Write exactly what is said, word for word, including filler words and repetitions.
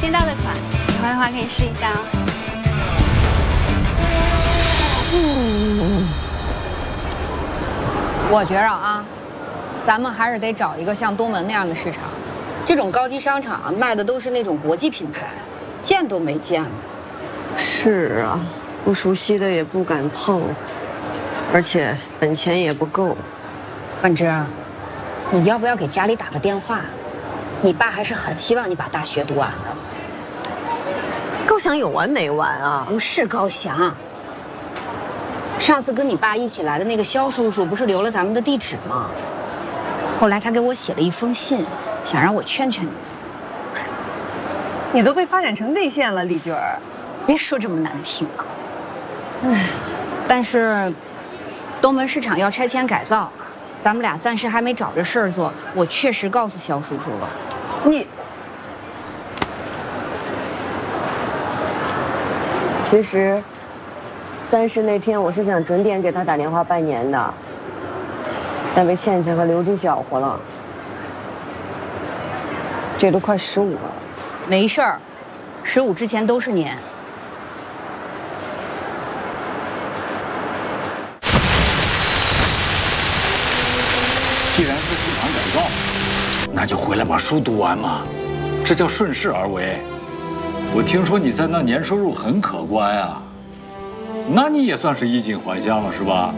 新到的款，喜欢的话可以试一下哦。 嗯，我觉着啊，咱们还是得找一个像东门那样的市场。这种高级商场卖的都是那种国际品牌，见都没见过。 是啊，不熟悉的也不敢碰，而且本钱也不够。 婉芝，你要不要给家里打个电话？你爸还是很希望你把大学读完的。 高翔有完没完啊？ 不是高翔。上次跟你爸一起来的那个肖叔叔，不是留了咱们的地址吗？后来他给我写了一封信，想让我劝劝你。 你都被发展成内线了，李娟儿。 别说这么难听啊。唉，但是东门市场要拆迁改造，咱们俩暂时还没找着事儿做。我确实告诉肖叔叔了。 你，其实三十那天我是想准点给他打电话拜年的，但被倩倩和刘珠搅和了。这都快十五了。 没事儿，十五之前都是年。 既然是市场改造，那就回来把书读完嘛，这叫顺势而为。我听说你在那年收入很可观啊，那你也算是衣锦还乡了，是吧？